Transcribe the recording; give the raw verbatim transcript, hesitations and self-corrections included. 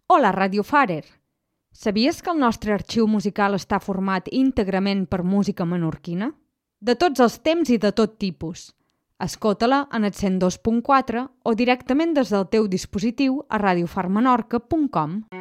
Hola, Radiofarer! Sabies que el nostre arxiu musical està format íntegrament per música menorquina? De tots els temps i de tot tipus. Escolta-la en el cent dos punt quatre o directament des del teu dispositiu a radiofarmenorca punt com.